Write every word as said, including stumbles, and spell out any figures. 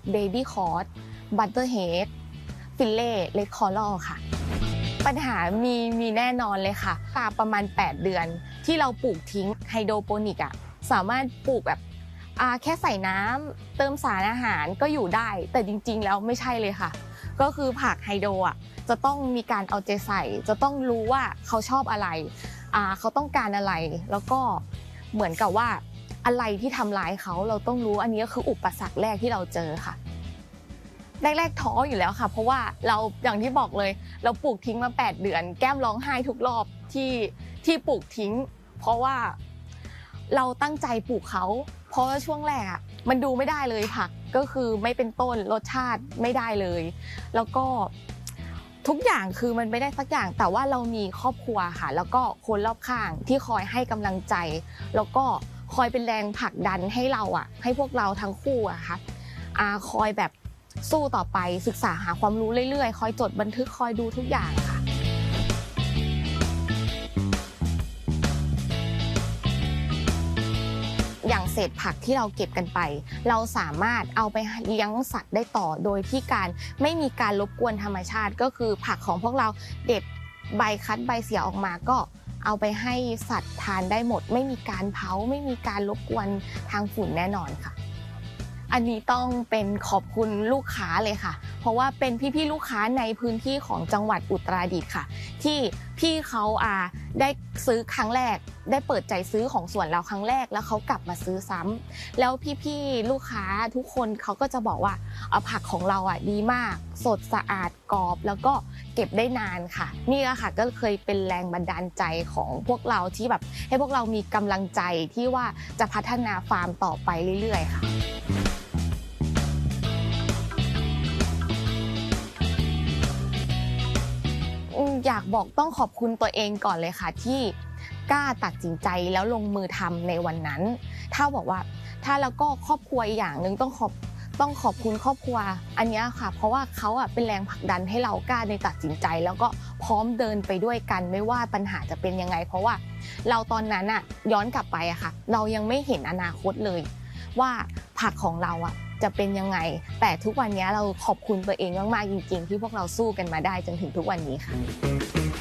เบบี้คอร์สบัตเตอร์เฮดฟิลเล่เลดคอรัลค่ะปัญหามีมีแน่นอนเลยค่ะปลาประมาณแปดเดือนที่เราปลูกทิ้งไฮโดรโปนิกอ่ะสามารถปลูกแบบอ่าแค่ใส่น้ำเติมสารอาหารก็อยู่ได้แต่จริงๆแล้วไม่ใช่เลยค่ะก็คือผักไฮโดรอ่ะจะต้องมีการเอาใจใส่จะต้องรู้ว่าเขาชอบอะไรอ่าเขาต้องการอะไรแล้วก็เหมือนกับว่าอะไรที่ทำร้ายเขาเราต้องรู้อันนี้ก็คืออุปสรรคแรกที่เราเจอค่ะแรกๆท้ออยู่แล้วค่ะเพราะว่าเราอย่างที่บอกเลยเราปลูกทิ้งมาแปดเดือนแก้มร้องไห้ทุกรอบที่ที่ปลูกทิ้งเพราะว่าเราตั้งใจปลูกเขาเพราะว่าช่วงแรกอ่ะมันดูไม่ได้เลยผักก็คือไม่เป็นต้นรสชาติไม่ได้เลยแล้วก็ทุกอย่างคือมันไม่ได้สักอย่างแต่ว่าเรามีครอบครัวค่ะแล้วก็คนรอบข้างที่คอยให้กำลังใจแล้วก็คอยเป็นแรงผลักดันให้เราอ่ะให้พวกเราทั้งคู่อะค่ะอ่าคอยแบบสู้ต่อไปศึกษาหาความรู้เรื่อยๆคอยจดบันทึกคอยดูทุกอย่างค่ะอย่างเศษผักที่เราเก็บกันไปเราสามารถเอาไปเลี้ยงสัตว์ได้ต่อโดยที่การไม่มีการรบกวนธรรมชาติก็คือผักของพวกเราเด็ดใบคัดใบเสียออกมาก็เอาไปให้สัตว์ทานได้หมดไม่มีการเผาไม่มีการรบกวนทางฝุ่นแน่นอนค่ะอันนี้ต้องเป็นขอบคุณลูกค้าเลยค่ะเพราะว่าเป็นพี่ๆลูกค้าในพื้นที่ของจังหวัดอุตรดิตถ์ค่ะที่พี่เขาอ่าได้ซื้อครั้งแรกได้เปิดใจซื้อของสวนเราครั้งแรกแล้วเขากลับมาซื้อซ้ำแล้วพี่ๆลูกค้าทุกคนเขาก็จะบอกว่าเอาผักของเราอ่ะดีมากสดสะอาดกรอบแล้วก็เก็บได้นานค่ะนี่แหละค่ะก็เคยเป็นแรงบันดาลใจของพวกเราที่แบบให้พวกเรามีกำลังใจที่ว่าจะพัฒนาฟาร์มต่อไปเรื่อยๆค่ะอยากบอกต้องขอบคุณตัวเองก่อนเลยค่ะที่กล้าตัดสินใจแล้วลงมือทำในวันนั้นถ้าบอกว่าถ้าแล้วก็ครอบครัวอีกอย่างนึงต้องขอบต้องขอบคุณครอบครัวอันนี้ค่ะเพราะว่าเขาอ่ะเป็นแรงผลักดันให้เรากล้าในตัดสินใจแล้วก็พร้อมเดินไปด้วยกันไม่ว่าปัญหาจะเป็นยังไงเพราะว่าเราตอนนั้นอ่ะย้อนกลับไปอะค่ะเรายังไม่เห็นอนาคตเลยว่าผักของเราอ่ะจะเป็นยังไงแต่ทุกวันนี้เราขอบคุณตัวเองมากๆจริงๆที่พวกเราสู้กันมาได้จนถึงทุกวันนี้ค่ะ